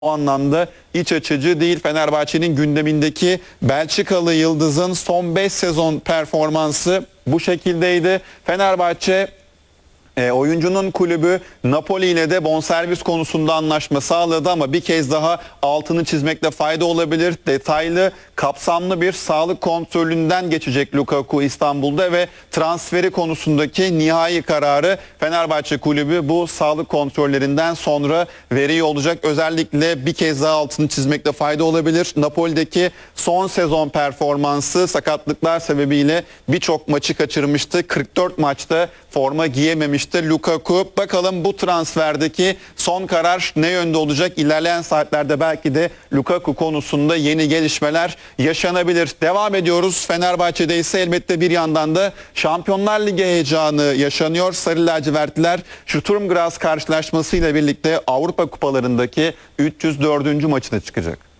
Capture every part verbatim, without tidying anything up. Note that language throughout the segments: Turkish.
O anlamda iç açıcı değil. Fenerbahçe'nin gündemindeki Belçikalı yıldızın son beş sezon performansı bu şekildeydi. Fenerbahçe E, oyuncunun kulübü Napoli ile de bonservis konusunda anlaşma sağladı ama bir kez daha altını çizmekte fayda olabilir. Detaylı, kapsamlı bir sağlık kontrolünden geçecek Lukaku İstanbul'da ve transferi konusundaki nihai kararı Fenerbahçe kulübü bu sağlık kontrollerinden sonra veriyor olacak. Özellikle bir kez daha altını çizmekte fayda olabilir. Napoli'deki son sezon performansı sakatlıklar sebebiyle birçok maçı kaçırmıştı. kırk dört maçta forma giyememişti Lukaku. Bakalım bu transferdeki son karar ne yönde olacak? İlerleyen saatlerde belki de Lukaku konusunda yeni gelişmeler yaşanabilir. Devam ediyoruz. Fenerbahçe'de ise elbette bir yandan da Şampiyonlar Ligi heyecanı yaşanıyor. Sarı lacivertliler Sturm Graz karşılaşmasıyla birlikte Avrupa kupalarındaki üç yüz dördüncü maçına çıkacak.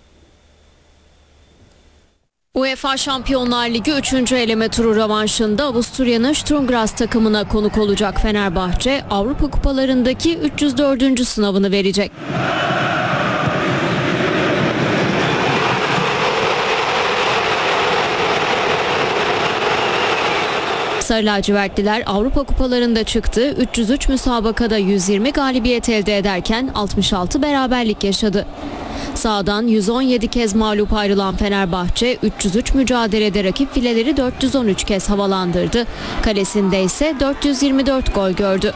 UEFA Şampiyonlar Ligi üçüncü eleme turu rövanşında Avusturya'nın Sturm Graz takımına konuk olacak Fenerbahçe, Avrupa kupalarındaki üç yüz dördüncü sınavını verecek. Sarı lacivertliler Avrupa kupalarında çıktı, üç yüz üç müsabakada yüz yirmi galibiyet elde ederken altmış altı beraberlik yaşadı. Sahadan yüz on yedi kez mağlup ayrılan Fenerbahçe üç yüz üç mücadelede rakip fileleri dört yüz on üç kez havalandırdı. Kalesinde ise dört yüz yirmi dört gol gördü.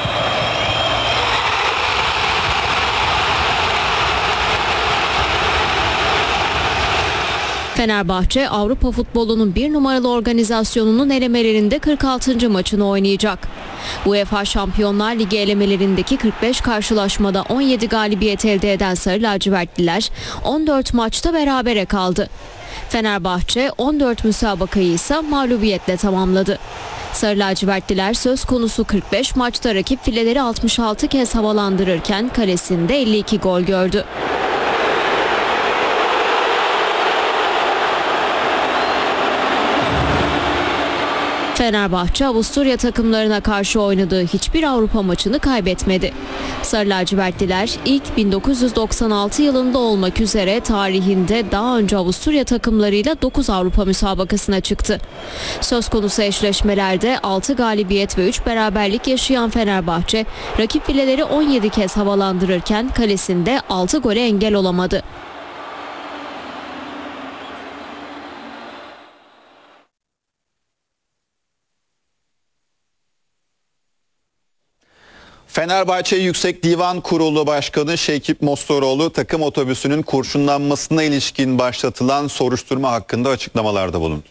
Fenerbahçe Avrupa futbolunun bir numaralı organizasyonunun elemelerinde kırk altıncı maçını oynayacak. UEFA Şampiyonlar Ligi elemelerindeki kırk beş karşılaşmada on yedi galibiyet elde eden Sarı lacivertliler on dört maçta berabere kaldı. Fenerbahçe on dört müsabakayı ise mağlubiyetle tamamladı. Sarı lacivertliler söz konusu kırk beş maçta rakip fileleri altmış altı kez havalandırırken kalesinde elli iki gol gördü. Fenerbahçe Avusturya takımlarına karşı oynadığı hiçbir Avrupa maçını kaybetmedi. Sarı lacivertliler ilk bin dokuz yüz doksan altı yılında olmak üzere tarihinde daha önce Avusturya takımlarıyla dokuz Avrupa müsabakasına çıktı. Söz konusu eşleşmelerde altı galibiyet ve üç beraberlik yaşayan Fenerbahçe, rakip fileleri on yedi kez havalandırırken kalesinde altı gole engel olamadı. Fenerbahçe Yüksek Divan Kurulu Başkanı Şekip Mostoroğlu takım otobüsünün kurşunlanmasına ilişkin başlatılan soruşturma hakkında açıklamalarda bulundu.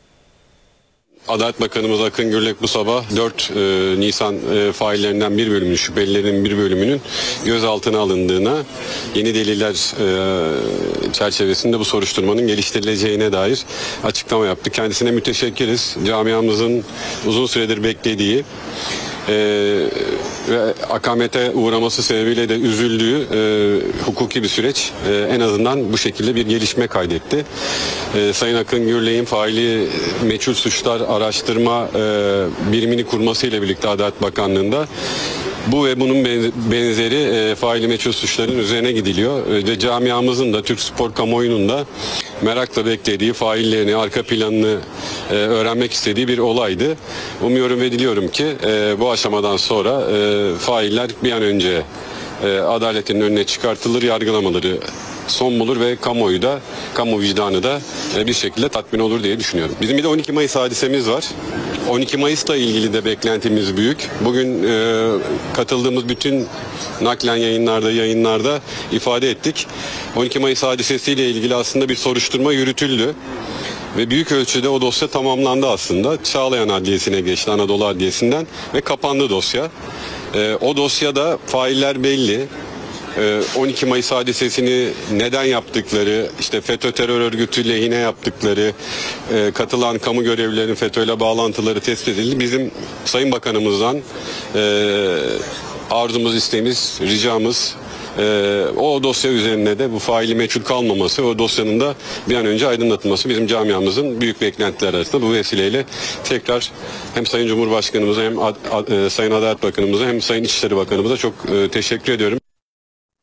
Adalet Bakanımız Akın Gürlek bu sabah dört e, Nisan e, faillerinden bir bölümünün, şüphelilerin bir bölümünün gözaltına alındığına, yeni deliller e, çerçevesinde bu soruşturmanın geliştirileceğine dair açıklama yaptı. Kendisine müteşekkiriz. Camiamızın uzun süredir beklediği e, ve akamete uğraması sebebiyle de üzüldüğü e, hukuki bir süreç e, en azından bu şekilde bir gelişme kaydetti. E, Sayın Akın Gürlek'in faili meçhul suçlar araştırma e, birimini kurmasıyla birlikte Adalet Bakanlığı'nda bu ve bunun benzeri e, faili meçhul suçların üzerine gidiliyor. E, ve camiamızın da, Türk spor kamuoyunun da merakla beklediği, faillerini, arka planını e, öğrenmek istediği bir olaydı. Umuyorum ve diliyorum ki e, bu aşamadan sonra e, failler bir an önce e, adaletin önüne çıkartılır, yargılamaları son bulur ve kamuoyu da, kamu vicdanı da e, bir şekilde tatmin olur diye düşünüyorum. Bizim bir de on iki Mayıs hadisemiz var. on iki Mayıs'la ilgili de beklentimiz büyük. Bugün e, katıldığımız bütün naklen yayınlarda, yayınlarda ifade ettik. on iki Mayıs hadisesiyle ilgili aslında bir soruşturma yürütüldü. Ve büyük ölçüde o dosya tamamlandı aslında. Çağlayan Adliyesi'ne geçti, Anadolu Adliyesi'nden ve kapandı dosya. E, o dosyada failler belli. on iki Mayıs hadisesini neden yaptıkları, işte FETÖ terör örgütü lehine yaptıkları, katılan kamu görevlilerinin FETÖ'yle bağlantıları tespit edildi. Bizim Sayın Bakanımızdan arzumuz, isteğimiz, ricamız o dosya üzerine de bu faili meçhul kalmaması, o dosyanın da bir an önce aydınlatılması bizim camiamızın büyük beklentiler arasında. Bu vesileyle tekrar hem Sayın Cumhurbaşkanımıza hem Ad, Ad, Sayın Adalet Bakanımıza hem Sayın İçişleri Bakanımıza çok teşekkür ediyorum.